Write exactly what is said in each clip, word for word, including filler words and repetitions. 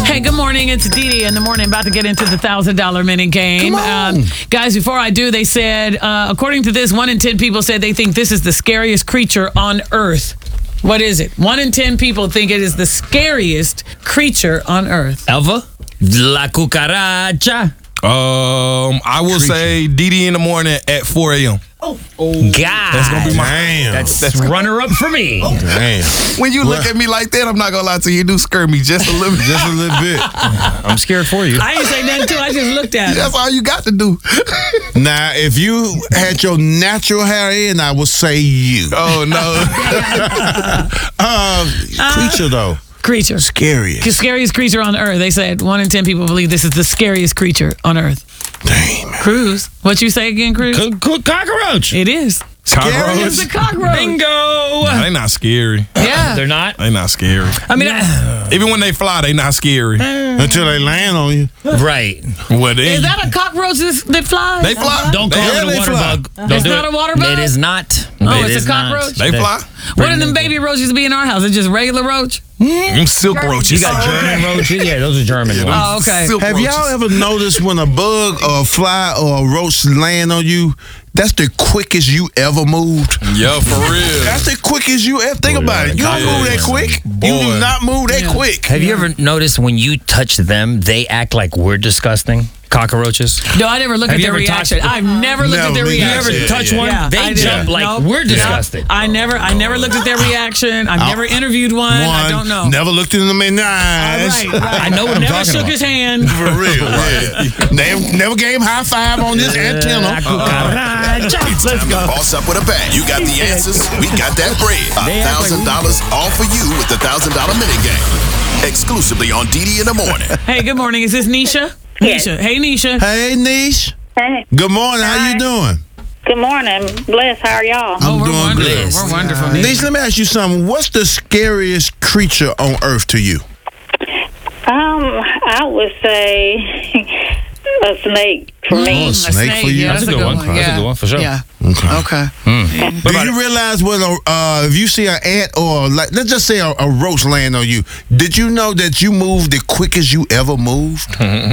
Hey, good morning. It's Dee Dee in the morning. About to get into the one thousand dollar minute game. Um, guys, before I do, they said, uh, according to this, one in ten people said they think this is the scariest creature on Earth. What is it? One in ten people think it is the scariest creature on Earth. Alva? La cucaracha. Um, I will say Dee Dee in the morning at four a.m. Oh, God. That's going to be my... Damn. That's, That's runner up for me. Damn. When you look at me like that, I'm not going to lie to you, you do scare me just a little bit. Just a little bit. I'm scared for you. I didn't say nothing, too. I just looked at it. That's all you got to do. Now, if you had your natural hair in, I would say you. Oh, no. uh, creature, though. Creature. Scariest. The scariest creature on Earth. They said one in ten people believe this is the scariest creature on Earth. Damn. Cruz. What you say again, Cruz? Co- co- cockroach. It is. Cockroach. It's a cockroach. Bingo. Nah, they not scary. Yeah. They're not? They not scary. I mean, I, Even when they fly, they not scary. Until they land on you. Right. What they? is that a cockroach that that flies? They fly. Don't call Yeah, it a they water fly. bug. Don't It's do not it. a water bug? It is not. Oh, It it's a is not. cockroach? They fly. What do them baby roaches be in our house? It's just regular roach? Them silk roaches. You got German roaches? Yeah, those are German ones. Oh, okay. Silk Have roaches. y'all ever noticed when a bug or a fly or a roach land on you, that's the quickest you ever moved? Yeah, for real. That's the quickest you ever. Think about it. You don't Yeah. move that quick. You Boy. do not move that Yeah. quick. Have you ever noticed when you touch them, they act like we're disgusting? Cockroaches? No, I never look Have at you their ever touched- reaction. I've never looked at Never their me You neither. reaction. ever Yeah, touch yeah. one? Yeah, they I jump did. like Nope. we're Nope. disgusted. I never, I never looked at their reaction. I've never interviewed one. I don't know. Never looked in them in the All eyes. right, right. I know what I'm never talking shook about. his hand. For real. Yeah. Never, never gave him high five on this antenna. Let's go. Boss up with a bang. You got the answers. We got that bread. A thousand dollars all for you with the thousand dollar minute game. Exclusively on Dee Dee in the morning. Hey, good morning. Is this Nisha? Yes. Nisha. Hey, Nisha. Hey, Niche. Hey, Good morning. How you Hi. doing? good morning. Bless, how are y'all? Oh, I'm we're doing wonderful. good. We're wonderful. Nisha. Niche, let me ask you something. What's the scariest creature on earth to you? Um, I would say a snake for Oh, me. a snake for you? Yeah, That's a good one. That's a Yeah. good one, for sure. Yeah. Okay. Okay. Do you realize when a, uh, if you see an ant or like, let's just say a, a roach land on you, did you know that you moved the quickest you ever moved?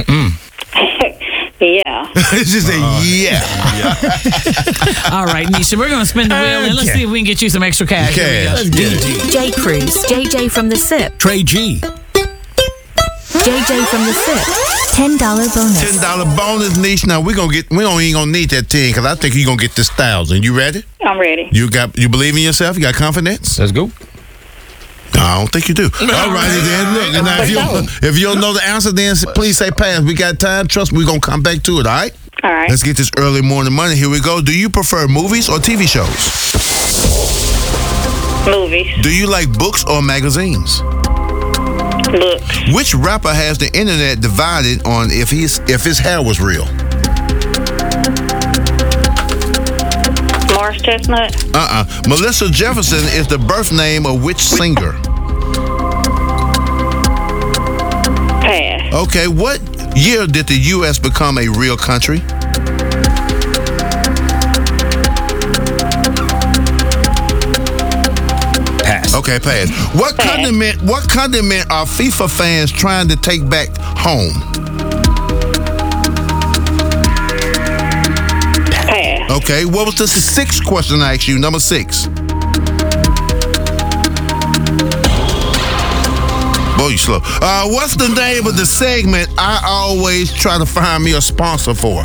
Yeah. It's just a yeah. All right, Nisha, we're going to spin the wheel and let's see if we can get you some extra cash. Here we go. Cash. J. Cruz, J J from the S I P, Trey G. J J from the S I P, ten dollar bonus. Ten dollar bonus, Niche. Now we gonna get. We don't ain't gonna need that ten because I think you gonna get this thousand. You ready? I'm ready. You got. You believe in yourself? You got confidence? Let's go. I don't think you do. All righty then. Look, and now if you if you don't know the answer, then please say pass. We got time. Trust me, we're gonna come back to it. All right. All right. Let's get this early morning money. Here we go. Do you prefer movies or T V shows? Movies. Do you like books or magazines? Books. Which rapper has the internet divided on if his if his hair was real? Morris Chestnut. Uh-uh. Melissa Jefferson is the birth name of which singer? Pass. Okay, what year did the U S become a real country? Pass. Okay, pass. What Pass. condiment what condiment are FIFA fans trying to take back home? Pass. Okay, what was the sixth question I asked you? Number six. Boy, you slow. Uh, what's the name of the segment I always try to find me a sponsor for?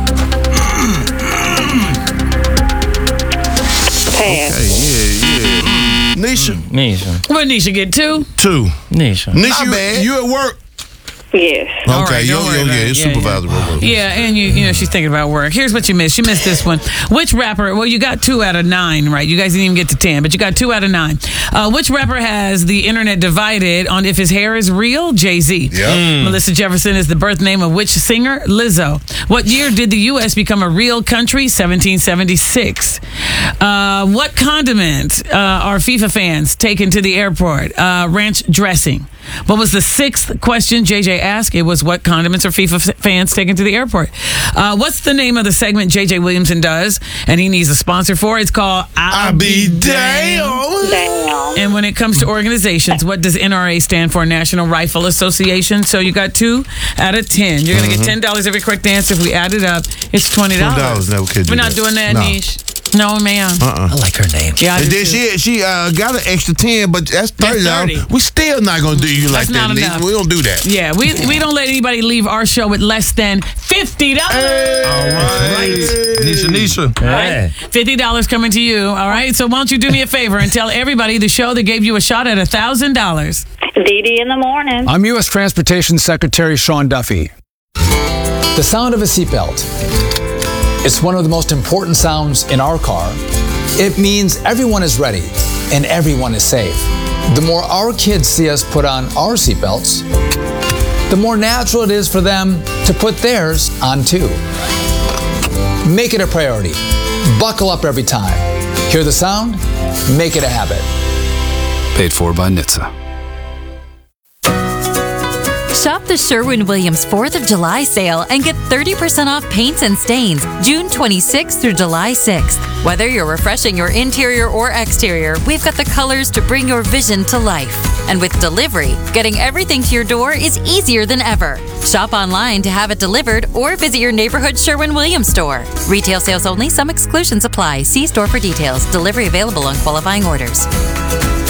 Pass. Hey, yeah, yeah. Nisha, Nisha. What did Nisha get? Two? two. Nisha. Nisha, you, bad. you at work? Yes. All Okay, right, yo, don't worry yo, about yeah, it. your Yeah, supervisor. yeah. will- Yeah, and you you know she's thinking about work. Here's what you missed. You missed this one. Which rapper? Well, you got two out of nine, right? You guys didn't even get to ten, but you got two out of nine. Uh, which rapper has the internet divided on if his hair is real? Jay-Z. Yep. Melissa Jefferson is the birth name of which singer? Lizzo. What year did the U S become a real country? seventeen seventy-six. Uh, what condiment uh, are FIFA fans taking to the airport? Uh, ranch dressing. What was the sixth question J J asked. It was what condiments are FIFA fans taking to the airport. Uh, what's the name of the segment J J Williamson does and he needs a sponsor for? It's called I'll, I be damn. Damn. And when it comes to organizations, what does N R A stand for? National Rifle Association. So you got two out of ten. You're going to get ten dollars every correct answer. If we add it up, it's twenty dollars. twenty dollars. No, we can't do We're not that. doing that, No. Niche. No, ma'am. Uh-uh. I like her name. Yeah, I And do then too. she she uh, got an extra ten, but that's thirty dollars. thirty. We still not gonna do you like That's that, not Niece. enough. We don't do that. Yeah, we we don't let anybody leave our show with less than fifty dollars. All right. Nisha, Nisha. Yeah. fifty dollars coming to you. All right. So why don't you do me a favor and tell everybody the show that gave you a shot at a thousand dollars. Dee Dee in the morning. I'm U S Transportation Secretary Sean Duffy. The sound of a seatbelt. It's one of the most important sounds in our car. It means everyone is ready and everyone is safe. The more our kids see us put on our seatbelts, the more natural it is for them to put theirs on too. Make it a priority. Buckle up every time. Hear the sound? Make it a habit. Paid for by N H T S A. Shop the Sherwin-Williams fourth of July sale and get thirty percent off paints and stains June twenty-sixth through July sixth. Whether you're refreshing your interior or exterior, we've got the colors to bring your vision to life. And with delivery, getting everything to your door is easier than ever. Shop online to have it delivered or visit your neighborhood Sherwin-Williams store. Retail sales only. Some exclusions apply. See store for details. Delivery available on qualifying orders.